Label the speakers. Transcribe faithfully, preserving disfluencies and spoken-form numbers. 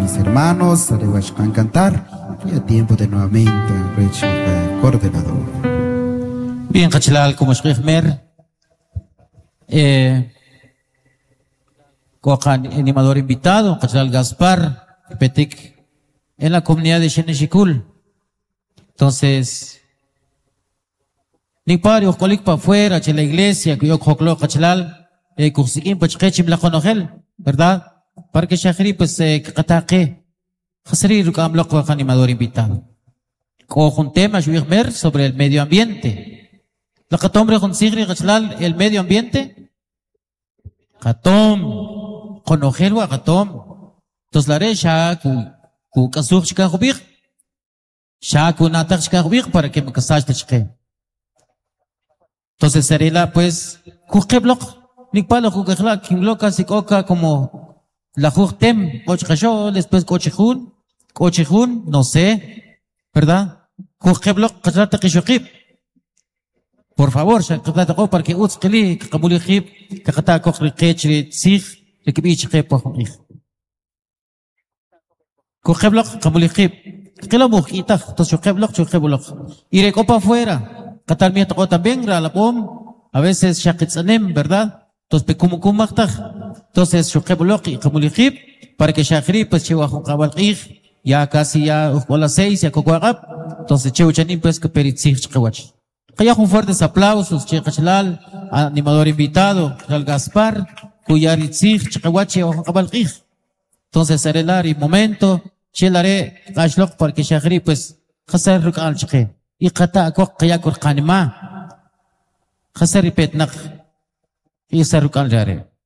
Speaker 1: mis hermanos, a cantar. Ya tiempo de nuevamente, Rachel, eh, coordinador.
Speaker 2: Bien, Cachalal, como es Mer, eh, con animador invitado, Cachalal Gaspar, Petic, en la comunidad de Xenexicul. Entonces, ni para ojolik para afuera, que la iglesia, que yo cojlo Cachalal, eh, kusikin, pues que chim la conogel, ¿verdad? Para que Shahri, pues, eh, kataque. Hasri Rukam Loco animador invitado. Con un tema Mer sobre el medio ambiente. La catombre con Sigri Gachlal, el medio ambiente. Catom, con Ojelwa Catom. Entonces la recha, ku Kasur Chikahubik. Shaku Natak Chikahubik para que me casaste chique. Entonces será pues, Kukeblok, Nikpalo Kukajla, Kimloka, Sikoka, como la Jurtem, Kochkasho, después Kochijun. Cochejun, no sé, ¿verdad? Kujeblok, Katrata Kishukip. Por favor, Shakatatako, para que Utzkeli, Kabulijip, Kakatako, Kechri, Sig, Rikibich, Pohik. Kujeblok, Kabulijip. Kilabuk, Itach, Toshukeblok, Chukeblok. Y recopa afuera. Katalmiat también, Ralapom, a veces Shakitzanem, ¿verdad? Entonces, Pekumukumaktaj. Entonces, Shukeblok y Kabulijip, para que Shakri, pues, Chihuahua Kabalij. Ya casi ya a las seis, ya cocuagap. Entonces, Cheu Chanin, pues, que peritzich chihuach. Kaya con fuertes aplausos, Che Cachalal, animador invitado, Al Gaspar, Cuyaritzich, Chihuachi, o Cabalquij. Entonces, será el momento, Che Lare, Gashlok, para que Shahri, pues, Hasar Rukal Chique. Y Kata, Kok, Kayakur Kanima. Hasar Ripet Nak. Y Sarukal Jare.